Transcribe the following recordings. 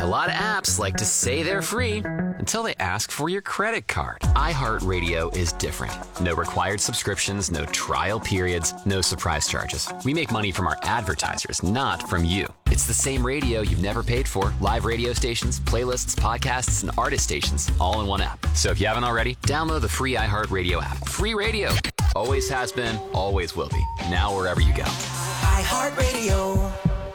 lot of apps like to say they're free until they ask for your credit card. iHeartRadio is different. No required subscriptions, no trial periods, no surprise charges. We make money from our advertisers, not from you. It's the same radio you've never paid for. Live radio stations, playlists, podcasts, and artist stations, all in one app. So if you haven't already, download the free iHeartRadio app. Free radio. Always has been, always will be. Now wherever you go. iHeartRadio.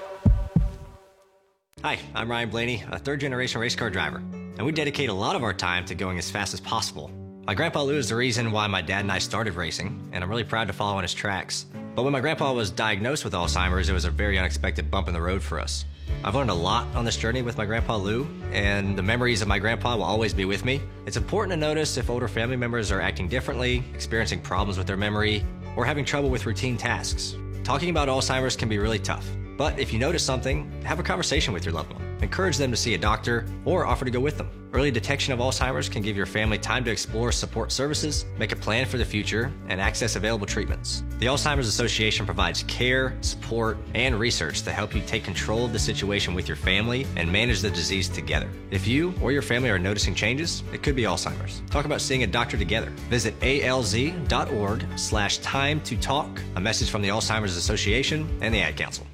Hi, I'm Ryan Blaney, a third-generation race car driver, and we dedicate a lot of our time to going as fast as possible. My Grandpa Lou is the reason why my dad and I started racing, and I'm really proud to follow in his tracks. But when my grandpa was diagnosed with Alzheimer's, it was a very unexpected bump in the road for us. I've learned a lot on this journey with my Grandpa Lou, and the memories of my grandpa will always be with me. It's important to notice if older family members are acting differently, experiencing problems with their memory, or having trouble with routine tasks. Talking about Alzheimer's can be really tough, but if you notice something, have a conversation with your loved one. Encourage them to see a doctor or offer to go with them. Early detection of Alzheimer's can give your family time to explore support services, make a plan for the future, and access available treatments. The Alzheimer's Association provides care, support, and research to help you take control of the situation with your family and manage the disease together. If you or your family are noticing changes, it could be Alzheimer's. Talk about seeing a doctor together. Visit alz.org/time to talk. A message from the Alzheimer's Association and the Ad Council.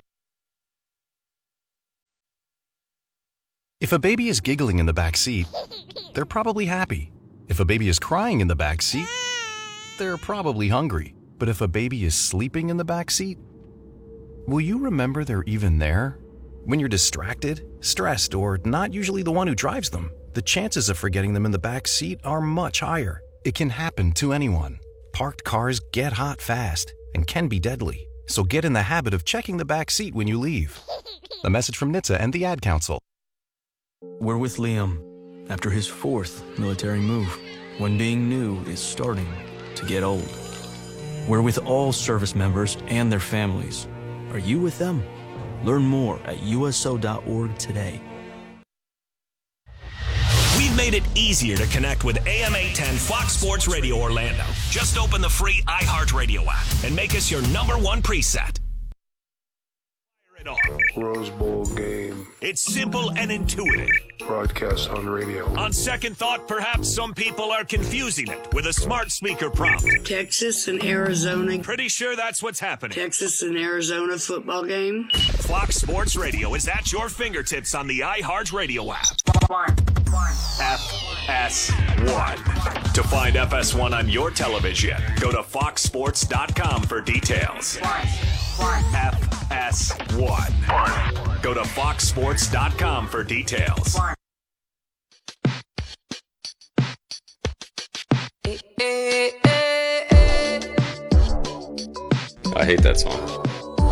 If a baby is giggling in the back seat, they're probably happy. If a baby is crying in the back seat, they're probably hungry. But if a baby is sleeping in the back seat, will you remember they're even there? When you're distracted, stressed, or not usually the one who drives them, the chances of forgetting them in the back seat are much higher. It can happen to anyone. Parked cars get hot fast and can be deadly. So get in the habit of checking the back seat when you leave. A message from NHTSA and the Ad Council. We're with Liam after his 4th military move, when being new is starting to get old. We're with all service members and their families. Are you with them? Learn more at USO.org today. We've made it easier to connect with AM 810 Fox Sports Radio Orlando. Just open the free iHeartRadio app and make us your #1 preset. Rose Bowl game. It's simple and intuitive. Broadcast on radio. On second thought, perhaps some people are confusing it with a smart speaker prompt. Texas and Arizona. Pretty sure that's what's happening. Texas and Arizona football game. Fox Sports Radio is at your fingertips on the iHeartRadio app. FS1. To find FS1 on your television, go to foxsports.com for details. FS1. Go to foxsports.com for details. I hate that song.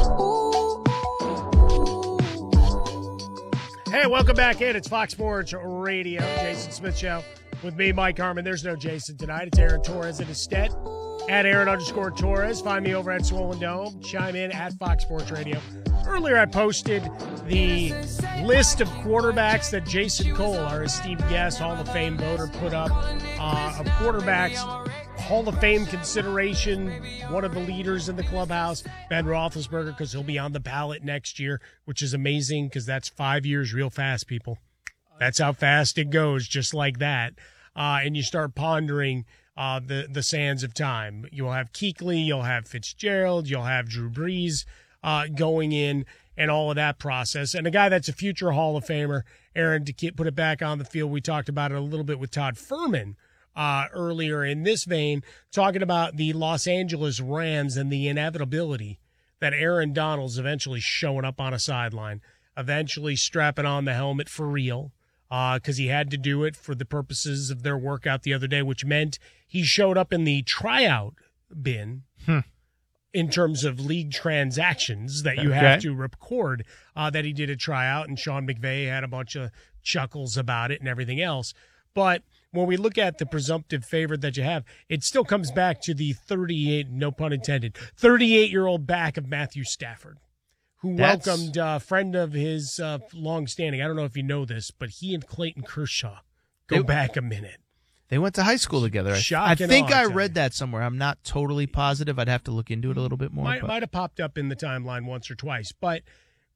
Hey, welcome back in. It's Fox Sports Radio. Jason Smith Show with me, Mike Harmon. There's no Jason tonight. It's Aaron Torres in his stead. At Aaron_Torres. Find me over at Swollen Dome. Chime in at Fox Sports Radio. Earlier, I posted the list of quarterbacks that Jason Cole, our esteemed guest, Hall of Fame voter, put up of quarterbacks. Hall of Fame consideration, one of the leaders in the clubhouse, Ben Roethlisberger, because he'll be on the ballot next year, which is amazing because that's 5 years real fast, people. That's how fast it goes, just like that. And you start pondering the sands of time. You'll have Kuechly, you'll have Fitzgerald, you'll have Drew Brees going in and all of that process. And a guy that's a future Hall of Famer, Aaron, to put it back on the field, we talked about it a little bit with Todd Furman earlier in this vein, talking about the Los Angeles Rams and the inevitability that Aaron Donald's eventually showing up on a sideline, eventually strapping on the helmet for real, because he had to do it for the purposes of their workout the other day, which meant he showed up in the tryout bin in terms of league transactions that you have to record that he did a tryout, and Sean McVay had a bunch of chuckles about it and everything else. But when we look at the presumptive favorite that you have, it still comes back to the 38, no pun intended, 38-year-old back of Matthew Stafford, who welcomed a friend of his long-standing. I don't know if you know this, but he and Clayton Kershaw go back a minute. They went to high school together. I think I read that somewhere. I'm not totally positive. I'd have to look into it a little bit more. Might have popped up in the timeline once or twice. But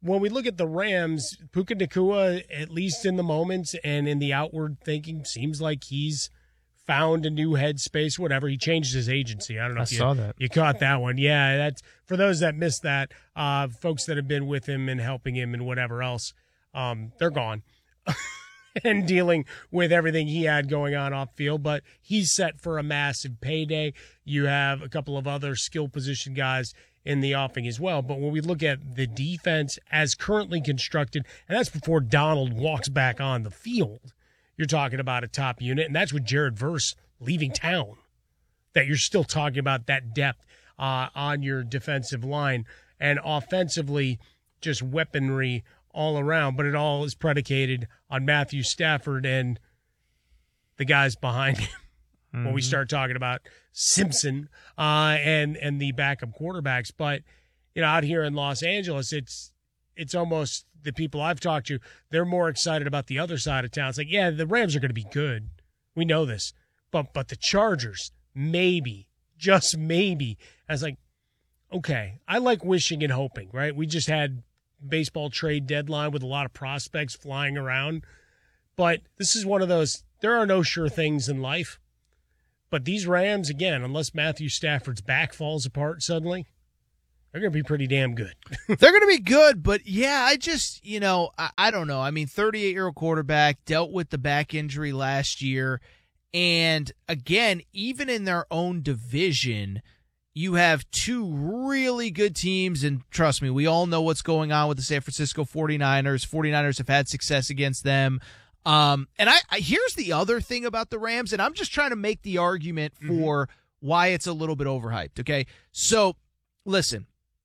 when we look at the Rams, Puka Nacua, at least in the moments and in the outward thinking, seems like he's found a new headspace, whatever. He changed his agency. I don't know if you caught that one. Yeah, that's for those that missed that, folks that have been with him and helping him and whatever else, they're gone and dealing with everything he had going on off field. But he's set for a massive payday. You have a couple of other skill position guys in the offing as well. But when we look at the defense as currently constructed, and that's before Donald walks back on the field, you're talking about a top unit, and that's with Jared Verse leaving town, that you're still talking about that depth on your defensive line, and offensively just weaponry all around. But it all is predicated on Matthew Stafford and the guys behind him. Mm-hmm. When we start talking about Simpson and the backup quarterbacks. But, out here in Los Angeles, it's almost the people I've talked to, they're more excited about the other side of town. It's like, yeah, the Rams are going to be good. We know this. But the Chargers, maybe, just maybe. I was like, okay, I like wishing and hoping, right? We just had baseball trade deadline with a lot of prospects flying around. But this is one of those, there are no sure things in life. But these Rams, again, unless Matthew Stafford's back falls apart suddenly, they're going to be pretty damn good. They're going to be good, but yeah, I just, I don't know. I mean, 38-year-old quarterback, dealt with the back injury last year. And again, even in their own division, you have two really good teams. And trust me, we all know what's going on with the San Francisco 49ers. 49ers have had success against them. And I here's the other thing about the Rams, and I'm just trying to make the argument for why it's a little bit overhyped, okay? So, listen,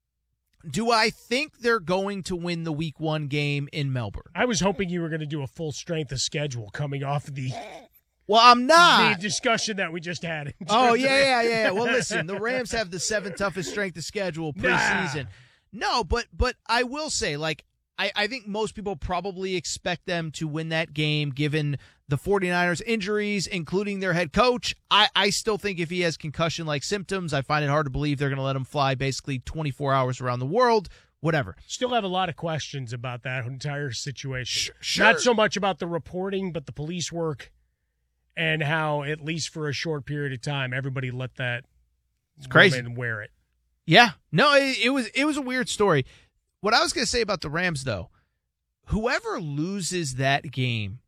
do I think they're going to win the Week 1 game in Melbourne? I was hoping you were going to do a full strength of schedule coming off the Well, I'm not. The discussion that we just had. Oh, yeah. Well, listen, the Rams have the 7th toughest strength of schedule preseason. No, but I will say, like, I think most people probably expect them to win that game given the 49ers injuries, including their head coach. I still think if he has concussion-like symptoms, I find it hard to believe they're going to let him fly basically 24 hours around the world. Whatever. Still have a lot of questions about that entire situation. Sure. Not so much about the reporting, but the police work and how, at least for a short period of time, everybody let that woman wear it. Yeah. No, it was a weird story. What I was going to say about the Rams, though, whoever loses that game,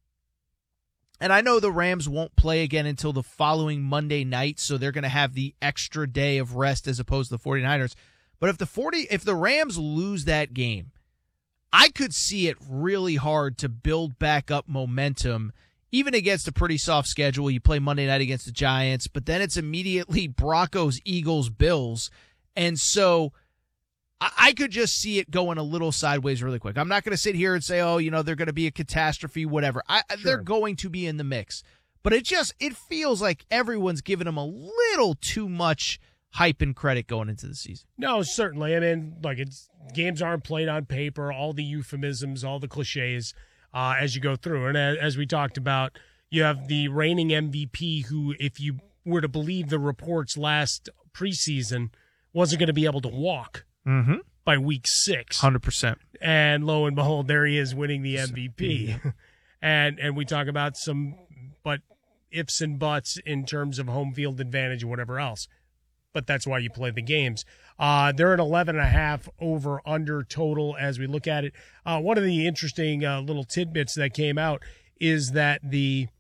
and I know the Rams won't play again until the following Monday night, so they're going to have the extra day of rest as opposed to the 49ers. But if the Rams lose that game, I could see it really hard to build back up momentum, even against a pretty soft schedule. You play Monday night against the Giants, but then it's immediately Broncos, Eagles, Bills. And so I could just see it going a little sideways really quick. I'm not going to sit here and say, they're going to be a catastrophe, whatever. They're going to be in the mix. But it feels like everyone's giving them a little too much hype and credit going into the season. No, certainly. I mean, games aren't played on paper, all the euphemisms, all the cliches as you go through. And as we talked about, you have the reigning MVP who, if you were to believe the reports last preseason, wasn't going to be able to walk by week 6. 100%. And lo and behold, there he is winning the MVP. And we talk about some ifs and buts in terms of home field advantage and whatever else. But that's why you play the games. They're at 11.5 over-under total as we look at it. One of the interesting little tidbits that came out is that the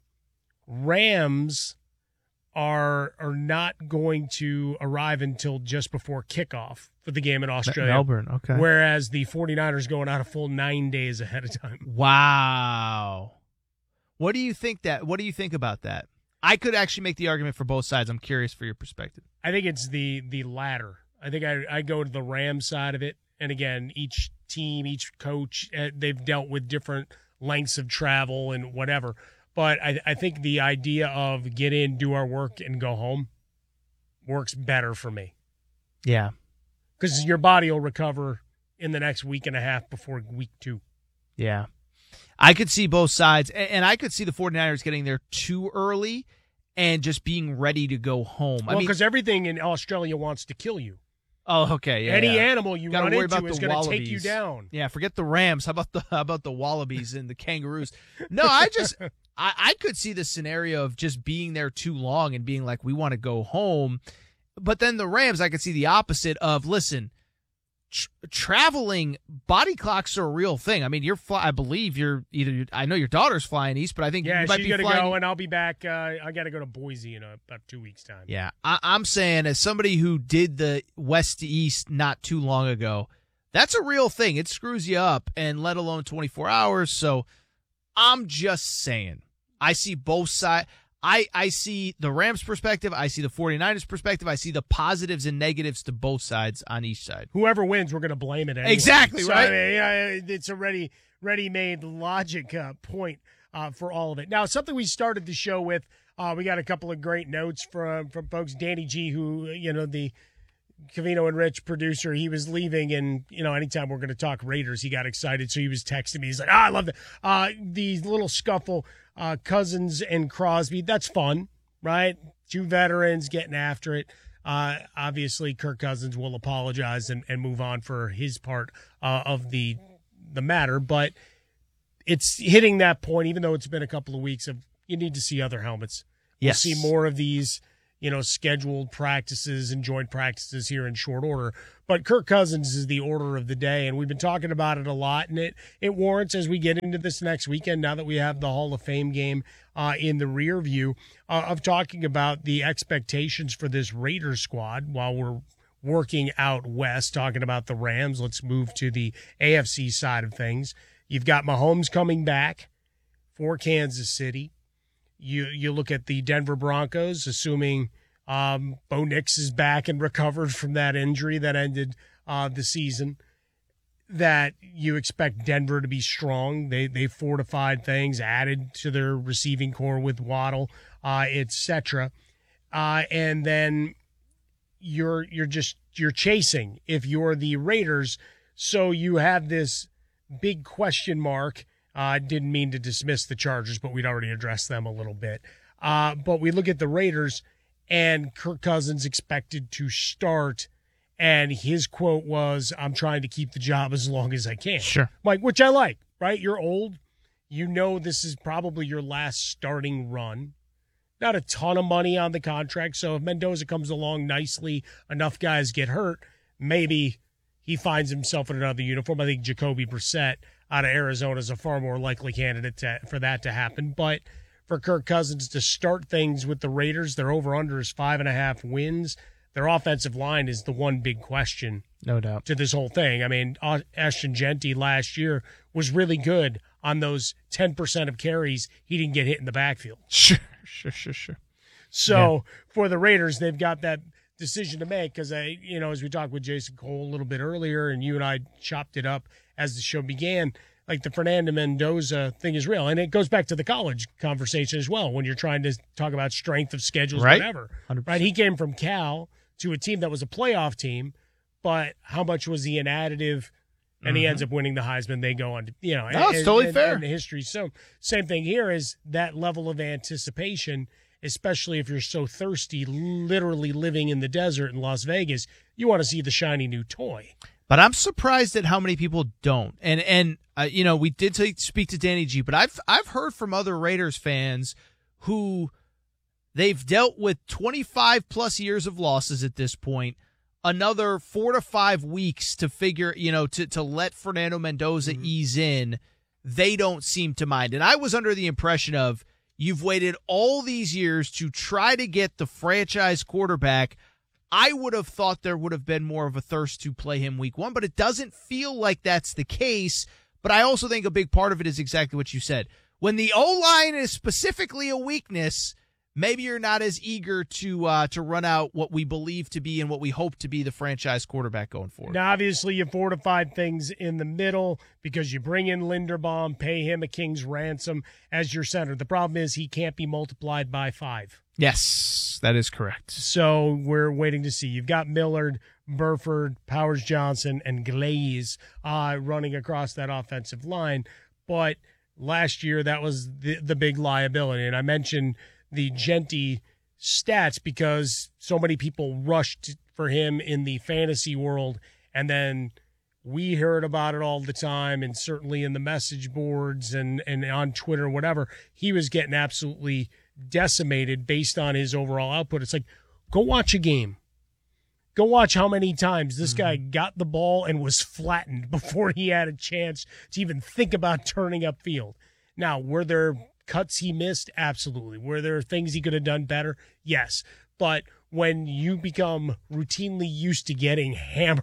Rams are not going to arrive until just before kickoff for the game in Australia. Melbourne, okay. Whereas the 49ers going out a full 9 days ahead of time. Wow. What do you think about that? I could actually make the argument for both sides. I'm curious for your perspective. I think it's the latter. I think I go to the Rams side of it. And again, each team, each coach, they've dealt with different lengths of travel and whatever. But I think the idea of get in, do our work, and go home works better for me. Yeah. Because your body will recover in the next week and a half before week 2. Yeah. I could see both sides, and I could see the 49ers getting there too early and just being ready to go home. Well, because everything in Australia wants to kill you. Oh, okay. Yeah, Any animal you gotta run worry into about is the going to take wallabies. you down. Yeah, forget the Rams. How about the wallabies and the kangaroos? No, I could see the scenario of just being there too long and being like, we want to go home. But then the Rams, I could see the opposite of, listen, traveling, body clocks are a real thing. I mean, I believe I know your daughter's flying east, but I think you might she's be going to flying. go, and I'll be back. I got to go to Boise in about 2 weeks' time. Yeah, I'm saying, as somebody who did the west to east not too long ago, that's a real thing. It screws you up, and let alone 24 hours. So I'm just saying, I see both sides. I see the Rams' perspective. I see the 49ers' perspective. I see the positives and negatives to both sides on each side. Whoever wins, we're going to blame it anyway. Exactly, so, right? I mean, it's a ready-made logic point for all of it. Now, something we started the show with, we got a couple of great notes from folks. Danny G, who, the Covino and Rich producer, he was leaving, and, anytime we're going to talk Raiders, he got excited, so he was texting me. He's like, I love that. The little scuffle, Cousins and Crosby, that's fun, right? Two veterans getting after it. Obviously, Kirk Cousins will apologize and move on for his part of the matter, but it's hitting that point, even though it's been a couple of weeks, of you need to see other helmets. Yes. We'll see more of these, scheduled practices and joint practices here in short order. But Kirk Cousins is the order of the day, and we've been talking about it a lot, and it warrants, as we get into this next weekend, now that we have the Hall of Fame game in the rear view, of talking about the expectations for this Raiders squad while we're working out west, talking about the Rams. Let's move to the AFC side of things. You've got Mahomes coming back for Kansas City. You look at the Denver Broncos, assuming Bo Nix is back and recovered from that injury that ended the season, that you expect Denver to be strong. They fortified things, added to their receiving core with Waddle, etc. And then you're chasing if you're the Raiders. So you have this big question mark. Didn't mean to dismiss the Chargers, but we'd already addressed them a little bit. But we look at the Raiders, and Kirk Cousins expected to start, and his quote was, I'm trying to keep the job as long as I can. Sure. Which I like, right? You're old. This is probably your last starting run. Not a ton of money on the contract, so if Mendoza comes along nicely, enough guys get hurt, maybe he finds himself in another uniform. I think Jacoby Brissett out of Arizona is a far more likely candidate for that to happen. But for Kirk Cousins to start things with the Raiders, their over-under is 5.5 wins. Their offensive line is the one big question. No doubt. To this whole thing. I mean, Ashton Genty last year was really good on those 10% of carries. He didn't get hit in the backfield. Sure. So for the Raiders, they've got that decision to make because, as we talked with Jason Cole a little bit earlier, and you and I chopped it up as the show began, like the Fernando Mendoza thing is real. And it goes back to the college conversation as well when you're trying to talk about strength of schedules, right? Whatever. 100%. Right? He came from Cal to a team that was a playoff team, but how much was he an additive? And he ends up winning the Heisman. They go on to, it's totally fair. And the history. So same thing here is that level of anticipation, especially if you're so thirsty, literally living in the desert in Las Vegas, you want to see the shiny new toy. But I'm surprised at how many people don't. And we did speak to Danny G, but I've heard from other Raiders fans who they've dealt with 25 plus years of losses at this point, another 4 to 5 weeks to figure, to let Fernando Mendoza ease in. They don't seem to mind. And I was under the impression of, you've waited all these years to try to get the franchise quarterback. I would have thought there would have been more of a thirst to play him week one, but it doesn't feel like that's the case. But I also think a big part of it is exactly what you said. When the O-line is specifically a weakness, maybe you're not as eager to run out what we believe to be and what we hope to be the franchise quarterback going forward. Now, obviously, you fortified things in the middle because you bring in Linderbaum, pay him a king's ransom as your center. The problem is he can't be multiplied by 5. Yes, that is correct. So we're waiting to see. You've got Millard, Burford, Powers Johnson, and Glaze running across that offensive line. But last year, that was the big liability. And I mentioned the Genty stats because so many people rushed for him in the fantasy world, and then we heard about it all the time, and certainly in the message boards and on Twitter, whatever. He was getting absolutely decimated based on his overall output. It's like, go watch a game. Go watch how many times this guy got the ball and was flattened before he had a chance to even think about turning upfield. Now, were there cuts he missed? Absolutely. Were there things he could have done better? Yes. But when you become routinely used to getting hammered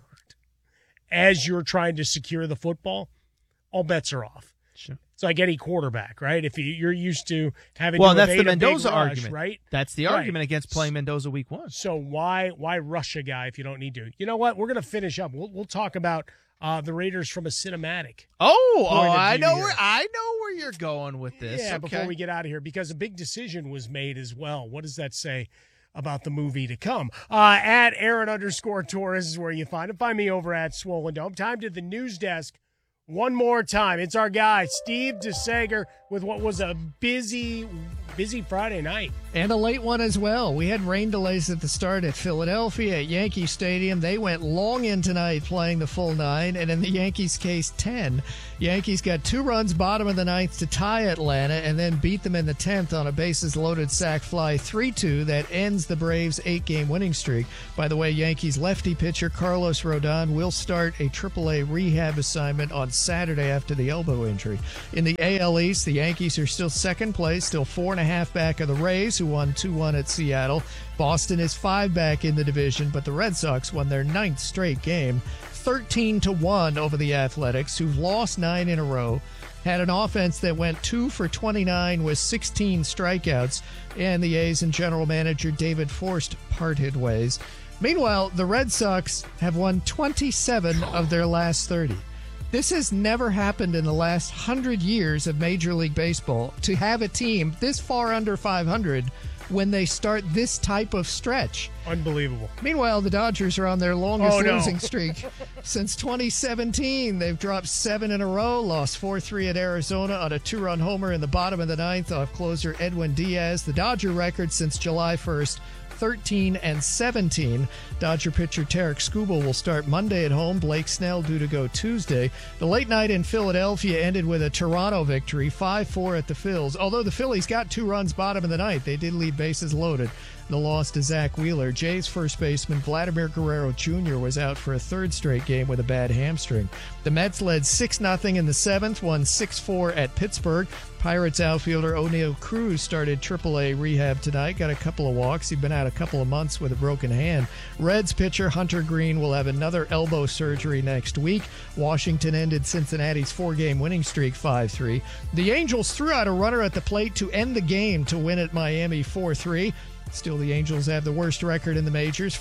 as you're trying to secure the football, all bets are off. Sure. It's like any quarterback, right? If you're used to having well, to that's the evade a big Mendoza rush, argument, right? That's the argument against playing Mendoza week 1. So why rush a guy if you don't need to? You know what? We're going to finish up. We'll talk about the Raiders from a cinematic. I know where you're going with this. Yeah, okay. Before we get out of here, because a big decision was made as well. What does that say about the movie to come? At Aaron_Torres is where you find him. Find me over at Swollen Dome. Time to the news desk. One more time. It's our guy, Steve DeSager, with what was a busy Friday night. And a late one as well. We had rain delays at the start at Philadelphia at Yankee Stadium. They went long in tonight playing the full 9, and in the Yankees' case, 10. Yankees got 2 runs bottom of the 9th to tie Atlanta and then beat them in the 10th on a bases-loaded sac fly 3-2 that ends the Braves' 8-game winning streak. By the way, Yankees lefty pitcher Carlos Rodon will start a AAA rehab assignment on Saturday after the elbow injury. In the AL East, the Yankees are still second place, still 4.5 back of the Rays, who won 2-1 at Seattle. Boston is 5 back in the division, but the Red Sox won their 9th straight game, 13-1 over the Athletics, who've lost 9 in a row, had an offense that went 2 for 29 with 16 strikeouts, and the A's and general manager David Forst parted ways. Meanwhile, the Red Sox have won 27 of their last 30. This has never happened in the last 100 years of Major League Baseball, to have a team this far under 500 when they start this type of stretch. Unbelievable. Meanwhile, the Dodgers are on their longest losing streak since 2017. They've dropped 7 in a row, lost 4-3 at Arizona on a 2-run homer in the bottom of the 9th off closer Edwin Diaz. The Dodger record since July 1st, 13-17. Dodger pitcher Tarek Skubal will start Monday at home. Blake Snell due to go Tuesday. The late night in Philadelphia ended with a Toronto victory, 5-4 at the Phils. Although the Phillies got 2 runs bottom of the 9th, they did leave bases loaded. The loss to Zach Wheeler. Jays first baseman Vladimir Guerrero Jr. was out for a 3rd straight game with a bad hamstring. The Mets led 6-0 in the 7th, won 6-4 at Pittsburgh. Pirates outfielder O'Neal Cruz started AAA rehab tonight, got a couple of walks. He'd been out a couple of months with a broken hand. Reds pitcher Hunter Green will have another elbow surgery next week. Washington ended Cincinnati's 4-game winning streak 5-3. The Angels threw out a runner at the plate to end the game to win at Miami 4-3. Still, the Angels have the worst record in the majors,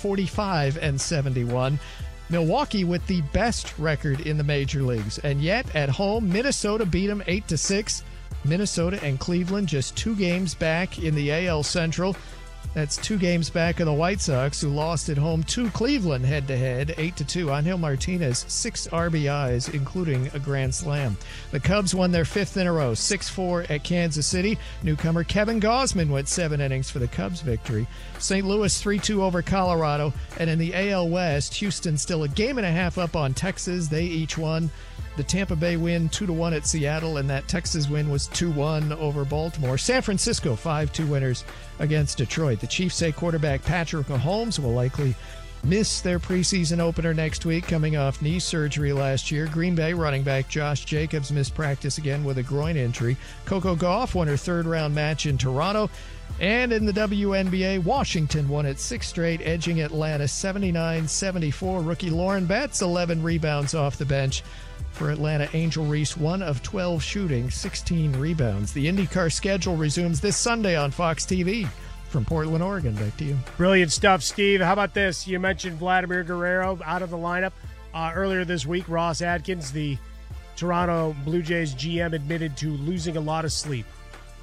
45-71. Milwaukee with the best record in the major leagues. And yet, at home, Minnesota beat them 8-6. Minnesota and Cleveland just 2 games back in the AL Central. That's 2 games back of the White Sox, who lost at home to Cleveland head-to-head, 8-2. Angel Martinez, 6 RBIs, including a grand slam. The Cubs won their 5th in a row, 6-4 at Kansas City. Newcomer Kevin Gausman went 7 innings for the Cubs' victory. St. Louis 3-2 over Colorado. And in the AL West, Houston still a game and a half up on Texas. They each won. The Tampa Bay win 2-1 at Seattle, and that Texas win was 2-1 over Baltimore. San Francisco 5-2 winners against Detroit. The Chiefs say quarterback Patrick Mahomes will likely miss their preseason opener next week, coming off knee surgery last year. Green Bay running back Josh Jacobs missed practice again with a groin injury. Coco Gauff won her 3rd-round match in Toronto. And in the WNBA, Washington won its 6th straight, edging Atlanta 79-74. Rookie Lauren Betts, 11 rebounds off the bench. For Atlanta, Angel Reese, 1 of 12 shooting, 16 rebounds. The IndyCar schedule resumes this Sunday on Fox TV. From Portland, Oregon, back to you. Brilliant stuff, Steve. How about this? You mentioned Vladimir Guerrero out of the lineup. Earlier this week, Ross Atkins, the Toronto Blue Jays GM, admitted to losing a lot of sleep.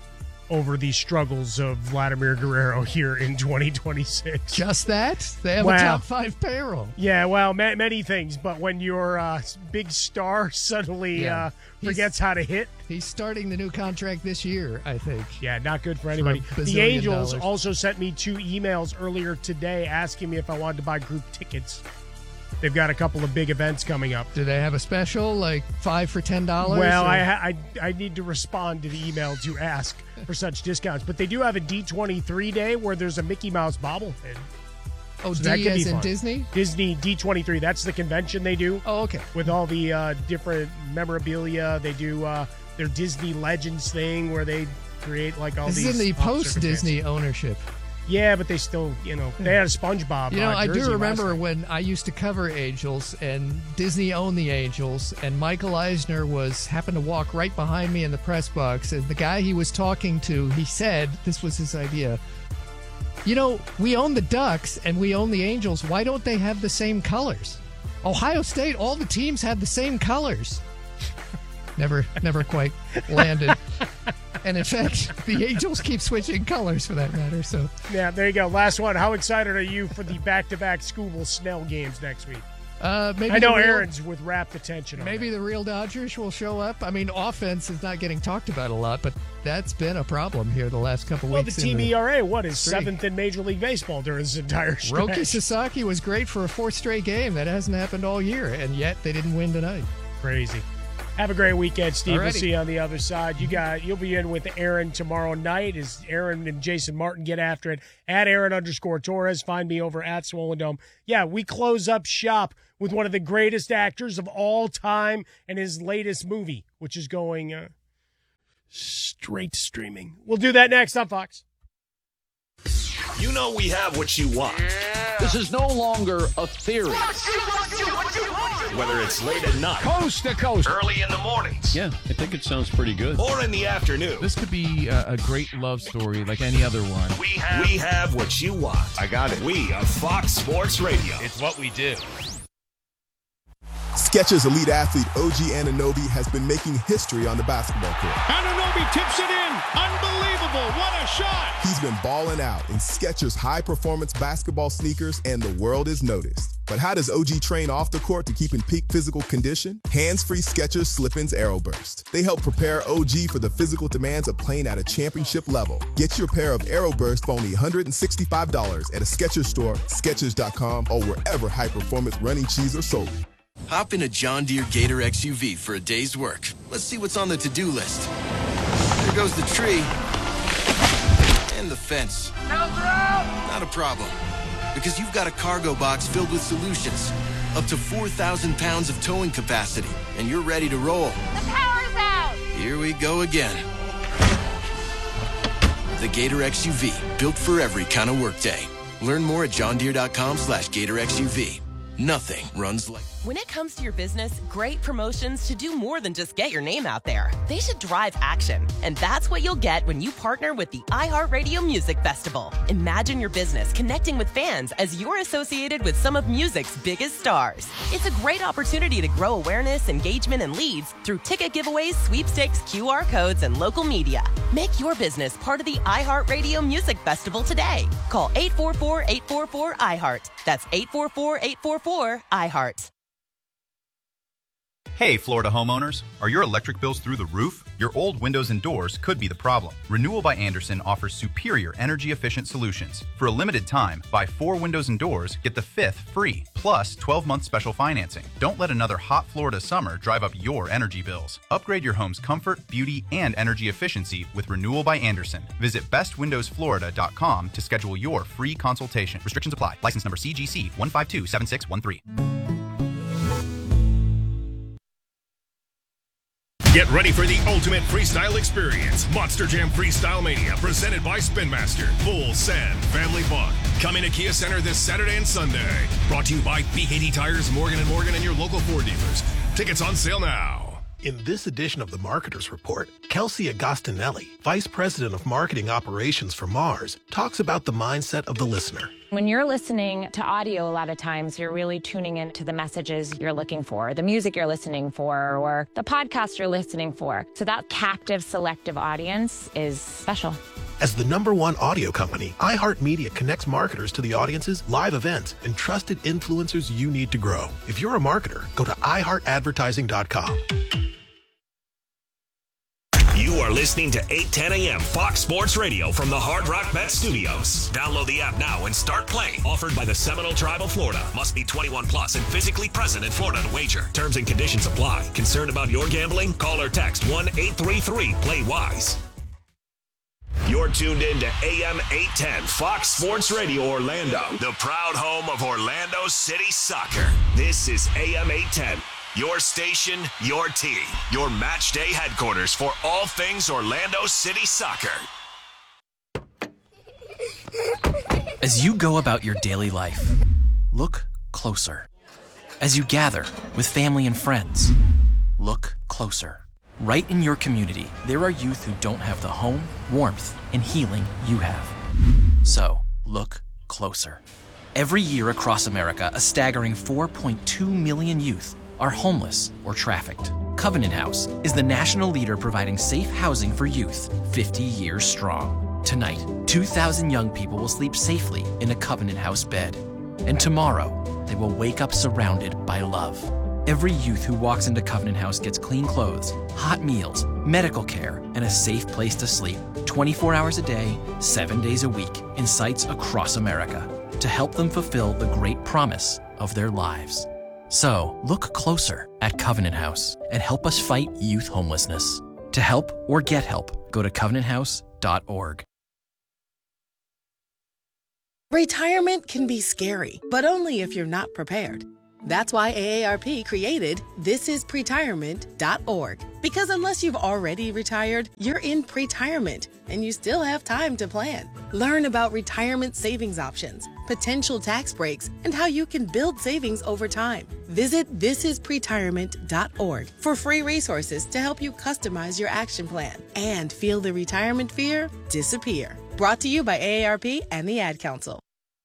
over the struggles of Vladimir Guerrero here in 2026. Just that? They have a top 5 payroll. Yeah, well, many things, but when your big star suddenly forgets how to hit. He's starting the new contract this year, I think. Yeah, not good for anybody. The Angels also sent me 2 emails earlier today asking me if I wanted to buy group tickets. They've got a couple of big events coming up. Do they have a special, like 5 for $10? Well, I need to respond to the email to ask for such discounts. But they do have a D23 day where there's a Mickey Mouse bobblehead. Oh, so D as in Disney? Disney D23. That's the convention they do. Oh, okay. With all the different memorabilia. They do their Disney Legends thing where they create like all these. This is in the post-Disney ownership. Yeah, but they still, they had a SpongeBob. I do remember when I used to cover Angels, and Disney owned the Angels, and Michael Eisner happened to walk right behind me in the press box, and the guy he was talking to, he said, this was his idea, we own the Ducks and we own the Angels. Why don't they have the same colors? Ohio State, all the teams had the same colors. Never quite landed. And in fact, the Angels keep switching colors for that matter. So yeah, there you go. Last one. How excited are you for the back-to-back Scooble Snell games next week? Maybe I know Aaron's with rapt attention on maybe that. The real Dodgers will show up. I mean, offense is not getting talked about a lot, but that's been a problem here the last couple weeks. Well, the team ERA, is 7th in Major League Baseball during this entire stretch? Roki Sasaki was great for a 4th straight game. That hasn't happened all year, and yet they didn't win tonight. Crazy. Have a great weekend, Steve. Alrighty. We'll see you on the other side. You'll be in with Aaron tomorrow night as Aaron and Jason Martin get after it. At Aaron_Torres. Find me over at Swollen Dome. Yeah, we close up shop with one of the greatest actors of all time and his latest movie, which is going straight to streaming. We'll do that next on Fox. You know we have what you want. This is no longer a theory. Whether it's late at night, Coast to coast, early in the mornings, yeah, I think it sounds pretty good. Or in the afternoon. This could be a great love story like any other one. We have what you want. I got it. We are Fox Sports Radio. It's what we do. Skechers elite athlete OG Anunoby has been making history on the basketball court. Anunoby tips it in. Unbelievable. What a shot. He's been balling out in Skechers high-performance basketball sneakers, and the world is noticed. But how does OG train off the court to keep in peak physical condition? Hands-free Skechers Slip-ins Aeroburst. They help prepare OG for the physical demands of playing at a championship level. Get your pair of Aeroburst for only $165 at a Skechers store, Skechers.com, or wherever high-performance running shoes are sold. Hop in a John Deere Gator XUV for a day's work. Let's see what's on the to-do list. There goes the tree. And the fence. Not a problem. Because you've got a cargo box filled with solutions. Up to 4,000 pounds of towing capacity. And you're ready to roll. The power's out! Here we go again. The Gator XUV. Built for every kind of workday. Learn more at johndeere.com/Gator XUV. Nothing runs like... When it comes to your business, great promotions should do more than just get your name out there. They should drive action. And that's what you'll get when you partner with the iHeartRadio Music Festival. Imagine your business connecting with fans as you're associated with some of music's biggest stars. It's a great opportunity to grow awareness, engagement, and leads through ticket giveaways, sweepstakes, QR codes, and local media. Make your business part of the iHeartRadio Music Festival today. Call 844-844-iHeart. That's 844-844-iHeart. Hey, Florida homeowners. Are your electric bills through the roof? Your old windows and doors could be the problem. Renewal by Andersen offers superior energy-efficient solutions. For a limited time, buy 4 windows and doors, get the 5th free, plus 12-month special financing. Don't let another hot Florida summer drive up your energy bills. Upgrade your home's comfort, beauty, and energy efficiency with Renewal by Andersen. Visit bestwindowsflorida.com to schedule your free consultation. Restrictions apply. License number CGC 1527613. Get ready for the ultimate freestyle experience. Monster Jam Freestyle Mania, presented by Spin Master. Full send family fun. Coming to Kia Center this Saturday and Sunday. Brought to you by BKD Tires, Morgan & Morgan, and your local Ford dealers. Tickets on sale now. In this edition of the Marketer's Report, Kelsey Agostinelli, Vice President of Marketing Operations for Mars, talks about the mindset of the listener. When you're listening to audio, a lot of times you're really tuning into the messages you're looking for, the music you're listening for, or the podcast you're listening for. So that captive, selective audience is special. As the #1 audio company, iHeartMedia connects marketers to the audiences, live events, and trusted influencers you need to grow. If you're a marketer, go to iHeartAdvertising.com. You are listening to 810 AM Fox Sports Radio from the Hard Rock Bet Studios. Download the app now and start playing. Offered by the Seminole Tribe of Florida. Must be 21 plus and physically present in Florida to wager. Terms and conditions apply. Concerned about your gambling? Call or text 1-833-PLAY-WISE. You're tuned in to AM 810 Fox Sports Radio Orlando, the proud home of Orlando City Soccer. This is AM 810. Your station, your team, your match day headquarters for all things Orlando City Soccer. As you go about your daily life, look closer. As you gather with family and friends, look closer. Right in your community, there are youth who don't have the home, warmth, and healing you have. So, look closer. Every year across America, a staggering 4.2 million youth are homeless or trafficked. Covenant House is the national leader providing safe housing for youth 50 years strong. Tonight, 2,000 young people will sleep safely in a Covenant House bed. And tomorrow, they will wake up surrounded by love. Every youth who walks into Covenant House gets clean clothes, hot meals, medical care, and a safe place to sleep 24 hours a day, 7 days a week in sites across America to help them fulfill the great promise of their lives. So, look closer at Covenant House and help us fight youth homelessness. To help or get help, go to covenanthouse.org. Retirement can be scary, but only if you're not prepared. That's why AARP created thisispretirement.org. Because unless you've already retired, you're in pretirement, and you still have time to plan. Learn about retirement savings options, potential tax breaks, and how you can build savings over time. Visit thisispretirement.org for free resources to help you customize your action plan and feel the retirement fear disappear. Brought to you by AARP and the Ad Council.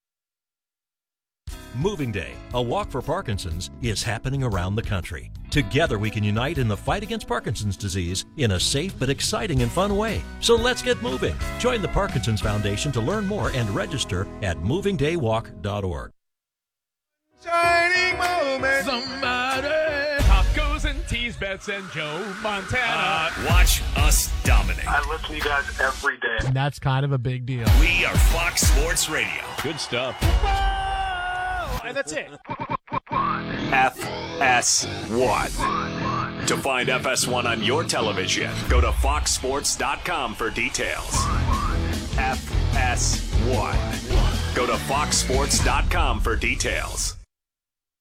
Moving Day, a walk for Parkinson's, is happening around the country. Together we can unite in the fight against Parkinson's disease in a safe but exciting and fun way. So let's get moving. Join the Parkinson's Foundation to learn more and register at movingdaywalk.org. Shining moment. Somebody. Tacos and teas, bets and Joe Montana. Watch us dominate. I listen to you guys every day. And that's kind of a big deal. We are Fox Sports Radio. Good stuff. And that's it. FS1. To find FS1 on your television, go to foxsports.com for details. FS1. Go to foxsports.com for details.